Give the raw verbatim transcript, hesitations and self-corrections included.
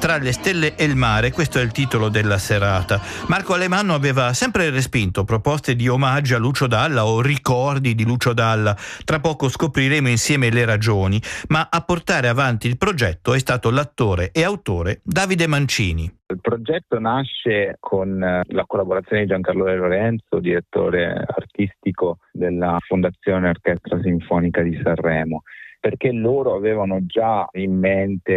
Tra le stelle e il mare, questo è il titolo della serata. Marco Alemanno aveva sempre respinto proposte di omaggio a Lucio Dalla o ricordi di Lucio Dalla. Tra poco scopriremo insieme le ragioni, ma a portare avanti il progetto è stato l'attore e autore Davide Mancini. Il progetto nasce con la collaborazione di Giancarlo De Lorenzo, direttore artistico della Fondazione Orchestra Sinfonica di Sanremo, perché loro avevano già in mente